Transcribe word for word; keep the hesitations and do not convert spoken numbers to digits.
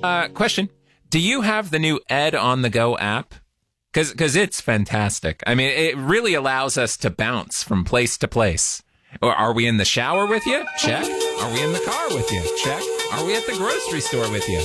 Uh, question. Do you have the new Ed on the Go app? Because because it's fantastic. I mean, it really allows us to bounce from place to place. Or are we in the shower with you? Check. Are we in the car with you? Check. Are we at the grocery store with you?